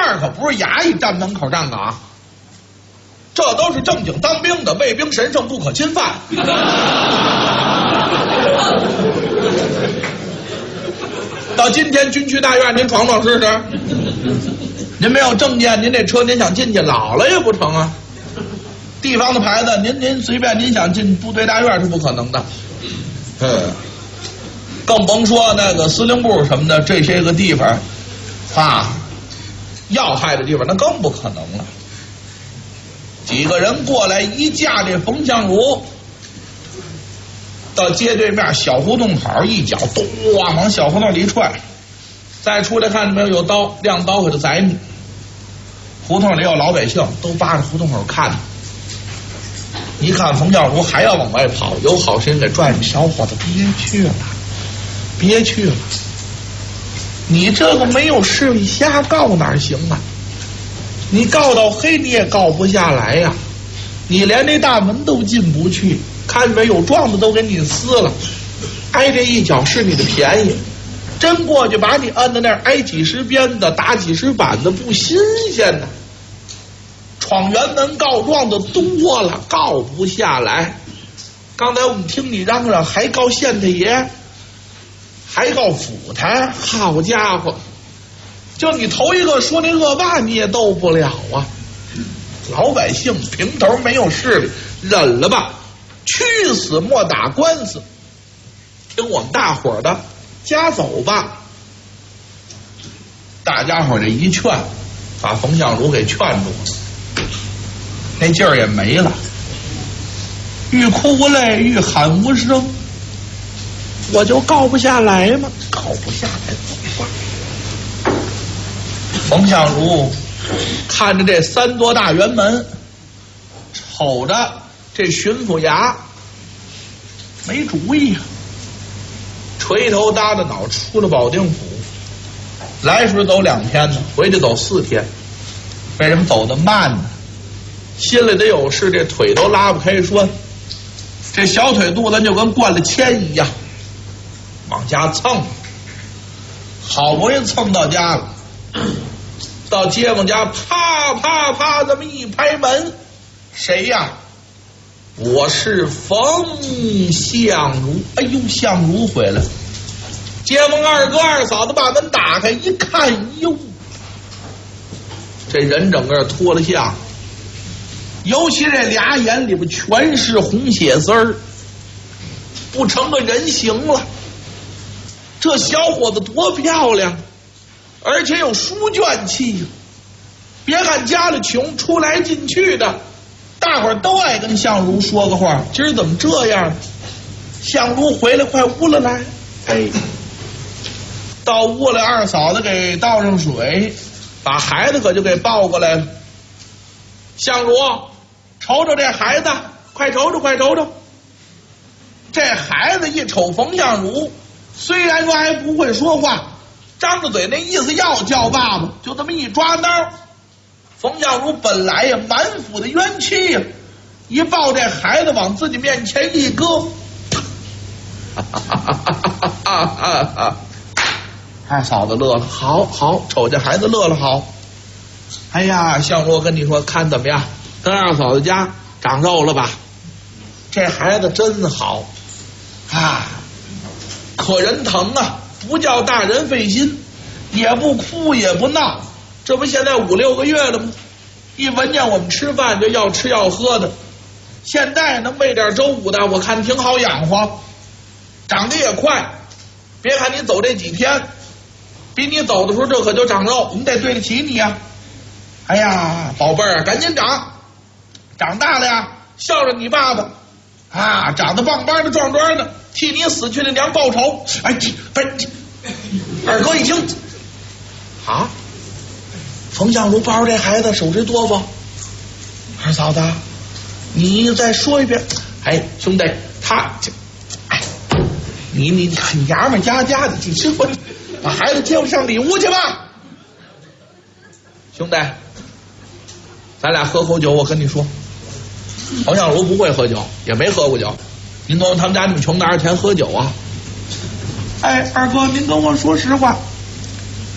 儿可不是衙役站门口站岗，这都是正经当兵的，卫兵神圣不可侵犯。到今天军区大院您闯闯试试，您没有证件，您这车您想进去老了也不成啊。地方的牌子您随便您想进部队大院是不可能的。更甭说那个司令部什么的，这些个地方啊，要害的地方那更不可能了。几个人过来一架这冯相如，到街对面小胡同口一脚咚往小胡同里一踹，再出来看见没有，有刀，亮刀给他宰你。胡同里有老百姓都扒着胡同口看，一看冯相如还要往外跑，有好心给拽着，小伙子别去了，别去了，你这个没有势力瞎告哪行啊？你告到黑你也告不下来呀，你连这大门都进不去，看见没有，状子都给你撕了，挨这一脚是你的便宜，真过去把你摁在那儿挨几十鞭子打几十板子不新鲜呢。闯辕门告状的多了，告不下来。刚才我们听你嚷嚷还告县太爷，还告府台，好家伙，就你头一个说那恶霸你也斗不了啊。老百姓平头没有势力，忍了吧，去死莫打官司，听我们大伙的家走吧。大家伙这一劝，把冯相如给劝住了，那劲儿也没了，欲哭无泪，欲喊无声，我就告不下来嘛，告不下来怎么办？冯相如看着这3座大辕门，瞅着这巡抚衙，没主意啊，垂头搭着脑出了保定府，来时走2天呢，回去走4天，为什么走得慢呢？心里得有事，这腿都拉不开栓，这小腿肚子就跟灌了铅一样，往家蹭，好不容易蹭到家了，到街坊家啪啪啪这么一拍门，谁呀？我是冯相如。哎呦，相如回来了。街坊二哥二嫂子把门打开一看，哟，这人整个脱了相，尤其这俩眼里边全是红血丝儿，不成个人形了。这小伙子多漂亮，而且有书卷气呀！别看家里穷，出来进去的，大伙儿都爱跟相如说个话。今儿怎么这样？相如回来，快屋了来！哎，到屋来，二嫂子给倒上水，把孩子可就给抱过来了。相如，瞅瞅这孩子，快瞅瞅，快瞅瞅。这孩子一瞅冯相如，虽然说还不会说话，张着嘴那意思要叫爸爸，就这么一抓挠。冯相如本来呀满腹的冤气呀，一抱这孩子往自己面前一搁，二嫂子乐了，好好，瞅见孩子乐了好。哎呀，相如，我跟你说，看怎么样？跟二嫂子家长肉了吧？这孩子真好啊，可人疼啊，不叫大人费心，也不哭也不闹，这不现在5、6个月了吗？一闻见我们吃饭就要吃要喝的，现在能喂点粥五的，我看挺好养活，长得也快。别看你走这几天，比你走的时候这可就长肉，你得对得起你呀。哎呀，宝贝儿啊，赶紧长，长大了呀，孝顺你爸爸啊，长得棒棒的壮壮的，替你死去的娘报仇。哎，不是，二哥一听啊，冯相如抱着这孩子手直哆嗦。二嫂子，你再说一遍。哎，兄弟，他哎，你很娘们家的，你吃过，把孩子接上里屋去吧。兄弟，咱俩喝口酒，我跟你说，冯相如不会喝酒，也没喝过酒。您说他们家那么穷，哪有钱喝酒啊？哎，二哥，您跟我说实话，